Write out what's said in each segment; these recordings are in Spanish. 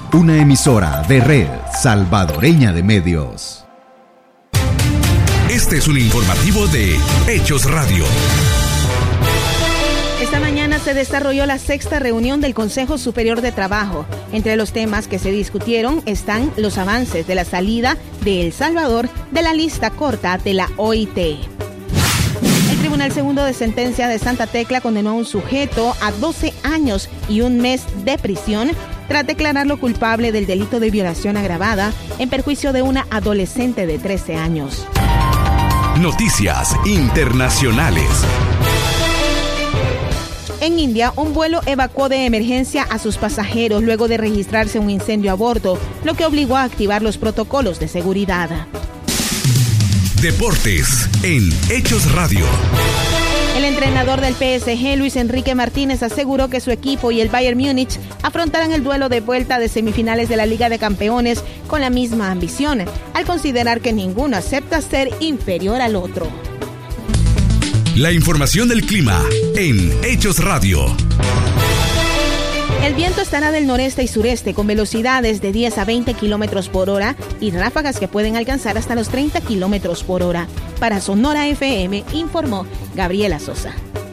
una emisora de Red Salvadoreña de Medios. Este es un informativo de Hechos Radio. Esta mañana se desarrolló la 6ª reunión del Consejo Superior de Trabajo. Entre los temas que se discutieron están los avances de la salida de El Salvador de la lista corta de la OIT. El Tribunal Segundo de Sentencia de Santa Tecla condenó a un sujeto a 12 años y un mes de prisión tras declararlo culpable del delito de violación agravada en perjuicio de una adolescente de 13 años. Noticias internacionales. En India, un vuelo evacuó de emergencia a sus pasajeros luego de registrarse un incendio a bordo, lo que obligó a activar los protocolos de seguridad. Deportes en Hechos Radio. El entrenador del PSG, Luis Enrique Martínez, aseguró que su equipo y el Bayern Múnich afrontarán el duelo de vuelta de semifinales de la Liga de Campeones con la misma ambición, al considerar que ninguno acepta ser inferior al otro. La información del clima en Hechos Radio. El viento estará del noreste y sureste con velocidades de 10 a 20 kilómetros por hora y ráfagas que pueden alcanzar hasta los 30 kilómetros por hora. Para Sonora FM, informó Gabriela Sosa.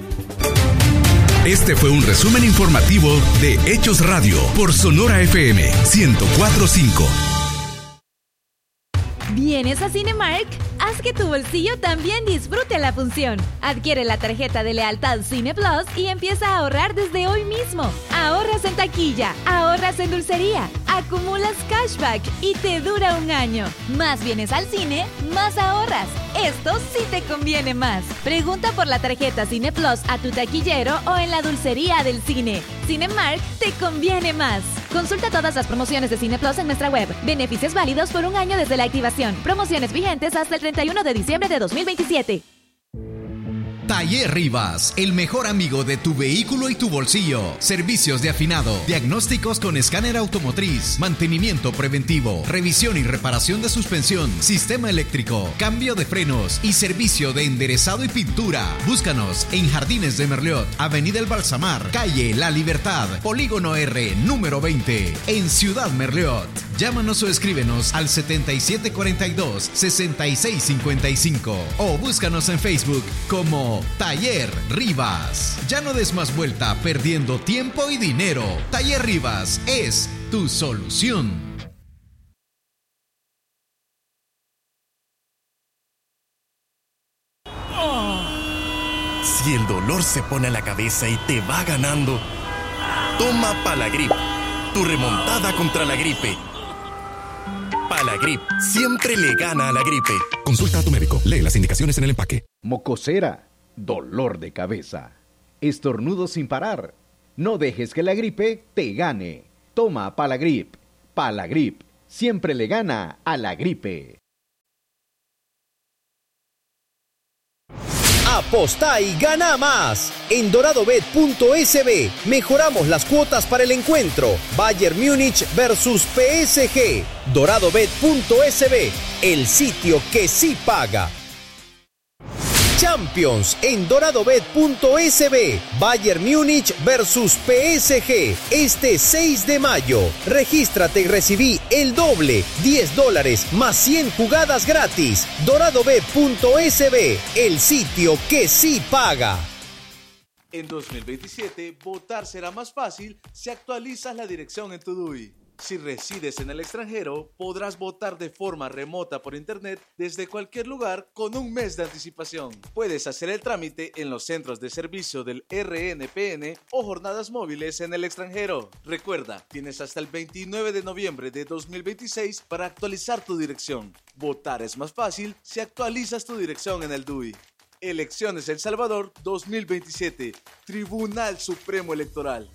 Este fue un resumen informativo de Hechos Radio por Sonora FM 104.5. ¿Vienes a Cinemark? Haz que tu bolsillo también disfrute la función. Adquiere la tarjeta de lealtad Cine Plus y empieza a ahorrar desde hoy mismo. Ahorras en taquilla, ahorras en dulcería, acumulas cashback y te dura un año. Más vienes al cine, más ahorras. Esto sí te conviene más. Pregunta por la tarjeta Cine Plus a tu taquillero o en la dulcería del cine. Cinemark te conviene más. Consulta todas las promociones de Cine Plus en nuestra web. Beneficios válidos por un año desde la activación. Promociones vigentes hasta el 31 de diciembre de 2027. Taller Rivas, el mejor amigo de tu vehículo y tu bolsillo. Servicios de afinado, diagnósticos con escáner automotriz, mantenimiento preventivo, revisión y reparación de suspensión, sistema eléctrico, cambio de frenos y servicio de enderezado y pintura. Búscanos en Jardines de Merliot, Avenida El Balsamar, Calle La Libertad, Polígono R, número 20, en Ciudad Merliot. Llámanos o escríbenos al 7742-6655 o búscanos en Facebook como Taller Rivas. Ya no des más vuelta perdiendo tiempo y dinero. Taller Rivas es tu solución. Si el dolor se pone a la cabeza y te va ganando, toma Palagrip, tu remontada contra la gripe. Palagrip siempre le gana a la gripe. Consulta a tu médico. Lee las indicaciones en el empaque. Mocosera, dolor de cabeza, estornudo sin parar. No dejes que la gripe te gane. Toma Palagrip. Palagrip siempre le gana a la gripe. Apostá y gana más. En doradobet.sb mejoramos las cuotas para el encuentro Bayern Múnich versus PSG. Doradobet.sb, el sitio que sí paga. Champions en doradobet.sb. Bayern Múnich versus PSG. Este 6 de mayo. Regístrate y recibí el doble, $10 más 100 jugadas gratis. Doradobet.sb, el sitio que sí paga. En 2027, votar será más fácil si actualizas la dirección en tu DUI. Si resides en el extranjero, podrás votar de forma remota por internet desde cualquier lugar con un mes de anticipación. Puedes hacer el trámite en los centros de servicio del RNPN o jornadas móviles en el extranjero. Recuerda, tienes hasta el 29 de noviembre de 2026 para actualizar tu dirección. Votar es más fácil si actualizas tu dirección en el DUI. Elecciones El Salvador 2027. Tribunal Supremo Electoral.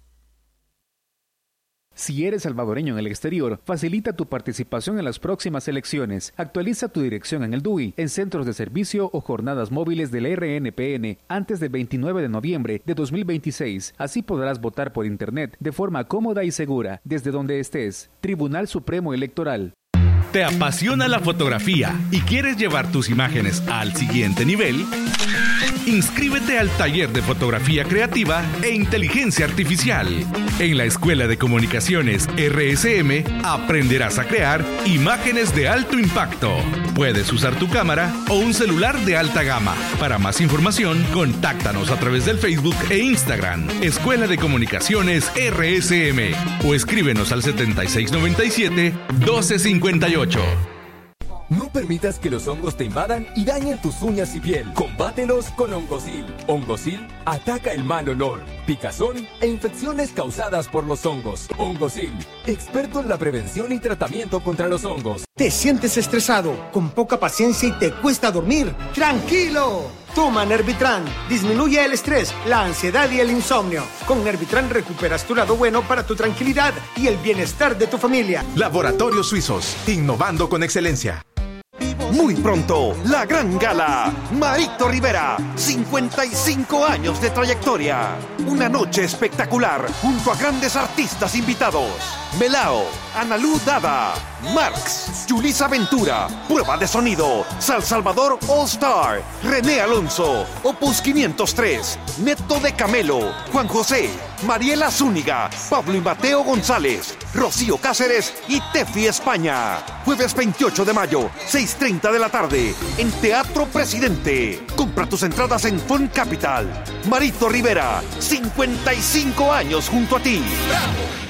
Si eres salvadoreño en el exterior, facilita tu participación en las próximas elecciones. Actualiza tu dirección en el DUI, en centros de servicio o jornadas móviles del RNPN antes del 29 de noviembre de 2026. Así podrás votar por internet de forma cómoda y segura desde donde estés. Tribunal Supremo Electoral. ¿Te apasiona la fotografía y quieres llevar tus imágenes al siguiente nivel? Inscríbete al taller de fotografía creativa e inteligencia artificial. En la Escuela de Comunicaciones RSM aprenderás a crear imágenes de alto impacto. Puedes usar tu cámara o un celular de alta gama. Para más información, contáctanos a través del Facebook e Instagram, Escuela de Comunicaciones RSM, o escríbenos al 7697-1258. No permitas que los hongos te invadan y dañen tus uñas y piel. Combátelos con Hongosil. Hongosil ataca el mal olor, picazón e infecciones causadas por los hongos. Hongosil, experto en la prevención y tratamiento contra los hongos. ¿Te sientes estresado, con poca paciencia y te cuesta dormir? ¡Tranquilo! Toma Nervitran. Disminuye el estrés, la ansiedad y el insomnio. Con Nervitran recuperas tu lado bueno para tu tranquilidad y el bienestar de tu familia. Laboratorios Suizos, innovando con excelencia. Muy pronto, la gran gala. Marito Rivera, 55 años de trayectoria. Una noche espectacular junto a grandes artistas invitados. Melao, Analú Dada, Marx, Yulisa Ventura, Prueba de Sonido, Sal Salvador All Star, René Alonso, Opus 503, Neto de Camelo, Juan José, Mariela Zúñiga, Pablo y Mateo González, Rocío Cáceres y Tefi España. Jueves 28 de mayo, 6:30 de la tarde, en Teatro Presidente. Compra tus entradas en Fun Capital. Marito Rivera, 55 años junto a ti. ¡Bravo!